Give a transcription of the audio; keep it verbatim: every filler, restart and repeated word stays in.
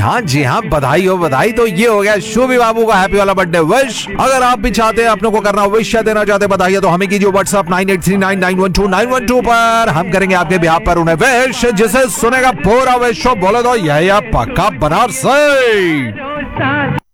हाँ जी हाँ, बधाई हो बधाई। तो ये हो गया शोभी बाबू का हैप्पी वाला बर्थडे विश। अगर आप भी चाहते हैं अपने को करना विश या देना चाहते बताइए तो हमें कीजिए WhatsApp nine eight three nine nine one two nine one two पर। हम करेंगे आपके बिहाफ पर उन्हें विश। जिसे सुनेगा पूरा विश बोले तो यह पक्का बनारस।